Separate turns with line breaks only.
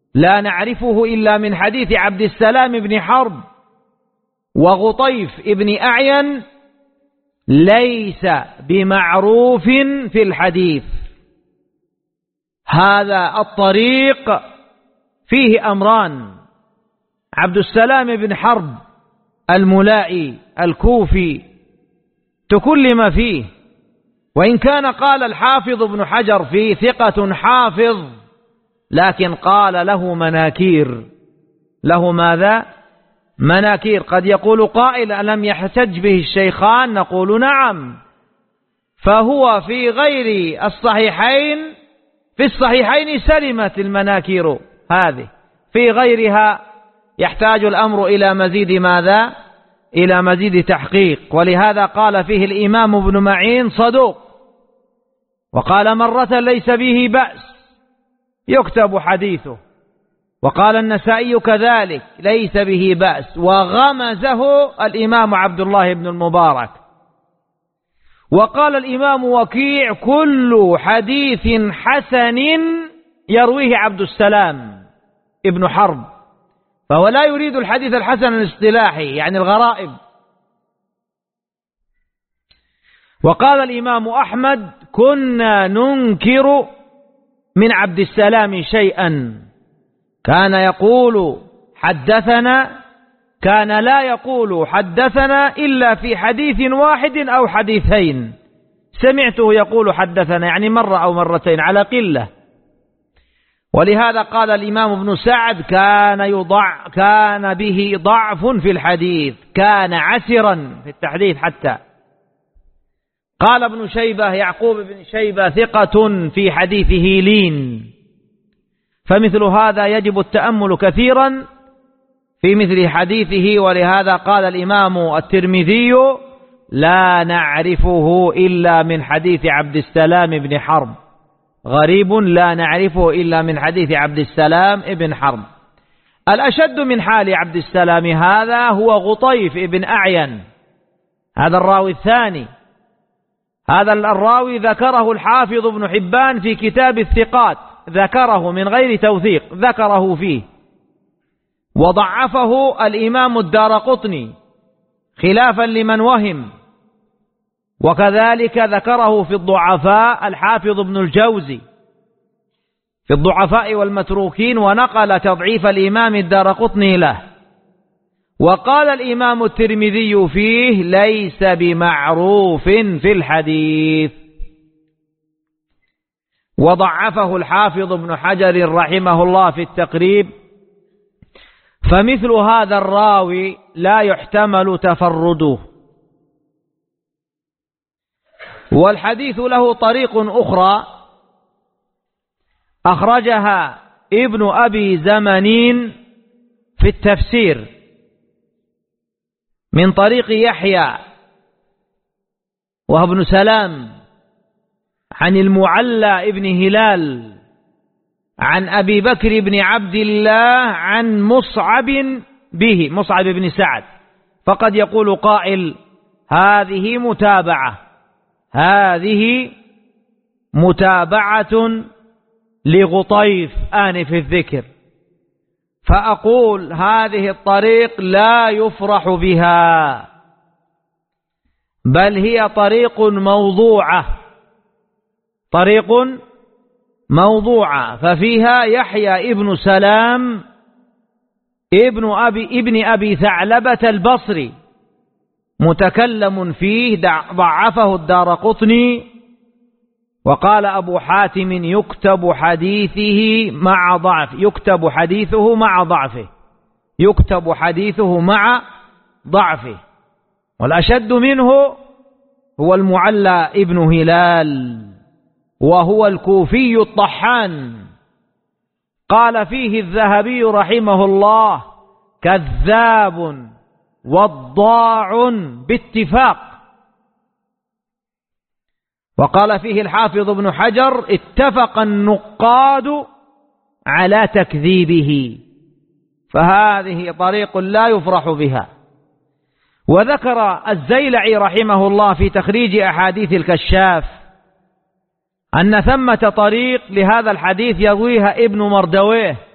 لا نعرفه إلا من حديث عبد السلام بن حرب وغطيف ابن أعين ليس بمعروف في الحديث. هذا الطريق فيه أمران: عبد السلام بن حرب الملائي الكوفي تكلم فيه، وإن كان قال الحافظ ابن حجر فيه ثقة حافظ، لكن قال له مناكير. له ماذا؟ مناكير. قد يقول قائل: ألم يحتج به الشيخان؟ نقول نعم، فهو في غير الصحيحين، في الصحيحين سلمت المناكير هذه، في غيرها يحتاج الأمر إلى مزيد ماذا؟ إلى مزيد تحقيق. ولهذا قال فيه الإمام ابن معين صدوق، وقال مرة ليس به بأس يكتب حديثه، وقال النسائي كذلك ليس به بأس، وغمزه الإمام عبد الله بن المبارك. وقال الإمام وكيع: كل حديث حسن يرويه عبد السلام ابن حرب، فهو لا يريد الحديث الحسن الاصطلاحي يعني الغرائب. وقال الإمام أحمد: كنا ننكر من عبد السلام شيئا، كان يقول حدثنا، كان لا يقول حدثنا إلا في حديث واحد أو حديثين، سمعته يقول حدثنا يعني مرة أو مرتين على قلة. ولهذا قال الإمام ابن سعد: كان به ضعف في الحديث، كان عسرا في التحديث حتى. قال ابن شيبة يعقوب بن شيبة: ثقة في حديثه لين. فمثل هذا يجب التأمل كثيرا في مثل حديثه. ولهذا قال الإمام الترمذي: لا نعرفه إلا من حديث عبد السلام بن حرب، غريب لا نعرفه إلا من حديث عبد السلام بن حرب. الأشد من حال عبد السلام هذا هو غطيف بن أعين، هذا الراوي الثاني. هذا الراوي ذكره الحافظ ابن حبان في كتاب الثقات، ذكره من غير توثيق، ذكره فيه، وضعفه الإمام الدارقطني خلافا لمن وهم، وكذلك ذكره في الضعفاء الحافظ ابن الجوزي في الضعفاء والمتروكين، ونقل تضعيف الإمام الدارقطني له. وقال الإمام الترمذي فيه: ليس بمعروف في الحديث. وضعفه الحافظ ابن حجر رحمه الله في التقريب. فمثل هذا الراوي لا يحتمل تفرده. والحديث له طريق أخرى أخرجها ابن أبي زمنين في التفسير من طريق يحيى وهو ابن سلام عن المعلى ابن هلال عن أبي بكر بن عبد الله عن مصعب بن سعد. فقد يقول قائل: هذه متابعة لغطيف آنف الذكر. فأقول: هذه الطريق لا يفرح بها، بل هي طريق موضوعة، ففيها يحيى ابن سلام ابن أبي ثعلبة البصري متكلم فيه، ضعفه الدارقطني. وقال أبو حاتم: يكتب حديثه مع ضعفه. والأشد منه هو المعلى ابن هلال، وهو الكوفي الطحان. قال فيه الذهبي رحمه الله: كذاب وضاع باتفاق. وقال فيه الحافظ ابن حجر: اتفق النقاد على تكذيبه. فهذه طريق لا يفرح بها. وذكر الزيلعي رحمه الله في تخريج أحاديث الكشاف أن ثمة طريق لهذا الحديث يرويها ابن مردويه